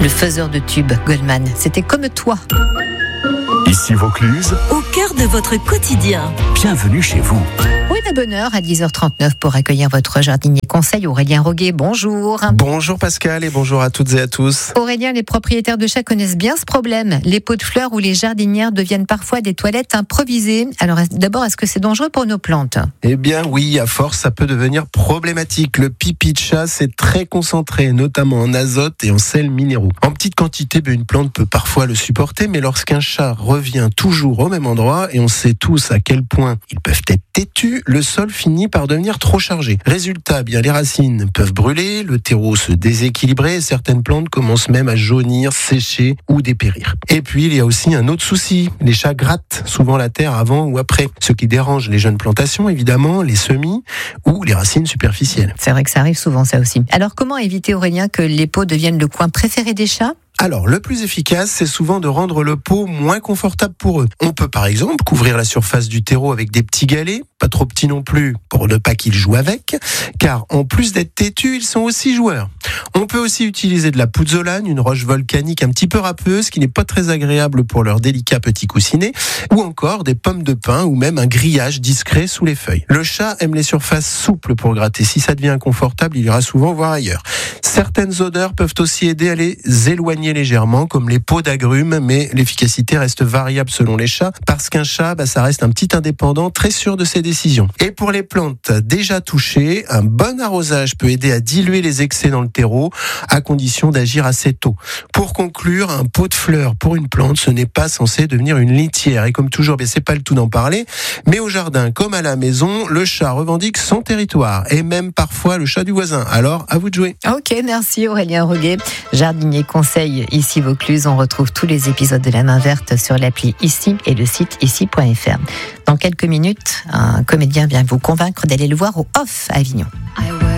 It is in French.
le faiseur de tubes Goldman. C'était Comme toi. Ici Vaucluse, au cœur de votre quotidien. Bienvenue chez vous. Oui, la bonne heure à 10h39 pour accueillir votre jardinier conseil Aurélien Roguet. Bonjour. Bonjour Pascal et bonjour à toutes et à tous. Aurélien, les propriétaires de chats connaissent bien ce problème. Les pots de fleurs ou les jardinières deviennent parfois des toilettes improvisées. Alors d'abord, est-ce que c'est dangereux pour nos plantes ? Eh bien oui, à force, ça peut devenir problématique. Le pipi de chat, c'est très concentré, notamment en azote et en sels minéraux. En petite quantité, une plante peut parfois le supporter, mais lorsqu'un chat revient toujours au même endroit, et on sait tous à quel point ils peuvent être têtus, le sol finit par devenir trop chargé. Résultat, les racines peuvent brûler, le terreau se déséquilibrer, et certaines plantes commencent même à jaunir, sécher ou dépérir. Et puis, il y a aussi un autre souci. Les chats grattent souvent la terre avant ou après, ce qui dérange les jeunes plantations, évidemment, les semis ou les racines superficielles. C'est vrai que ça arrive souvent, ça aussi. Alors, comment éviter, Aurélien, que les pots deviennent le coin préféré des chats ? Alors, le plus efficace, c'est souvent de rendre le pot moins confortable pour eux. On peut par exemple couvrir la surface du terreau avec des petits galets, pas trop petits non plus pour ne pas qu'ils jouent avec, car en plus d'être têtus, ils sont aussi joueurs. On peut aussi utiliser de la pouzzolane, une roche volcanique un petit peu râpeuse qui n'est pas très agréable pour leurs délicats petits coussinets, ou encore des pommes de pin ou même un grillage discret sous les feuilles. Le chat aime les surfaces souples pour gratter. Si ça devient inconfortable, il ira souvent voir ailleurs. Certaines odeurs peuvent aussi aider à les éloigner légèrement, comme les peaux d'agrumes, mais l'efficacité reste variable selon les chats, parce qu'un chat, ça reste un petit indépendant très sûr de ses décisions. Et pour les plantes déjà touchées, un bon arrosage peut aider à diluer les excès dans le terreau, à condition d'agir assez tôt. Pour conclure, un pot de fleurs pour une plante, ce n'est pas censé devenir une litière. Et comme toujours, c'est pas le tout d'en parler, mais au jardin comme à la maison, le chat revendique son territoire, et même parfois le chat du voisin. Alors, à vous de jouer. Ok, merci Aurélien Roguet, jardinier conseil ici Vaucluse. On retrouve tous les épisodes de La Main Verte sur l'appli Ici et le site ici.fr. Dans quelques minutes, un comédien vient vous convaincre d'aller le voir au Off à Avignon.